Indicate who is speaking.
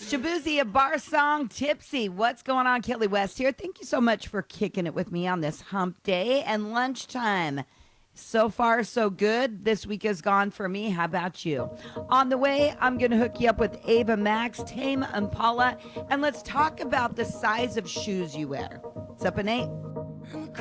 Speaker 1: Shabuzi of Bar Song Tipsy. What's going on? Kelly West here. Thank you so much for kicking it with me on this hump day and lunchtime. So far, so good. This week has gone for me. How about you? On the way, I'm going to hook you up with Ava Max, Tame Impala, and let's talk about the size of shoes you wear. What's up, Nate?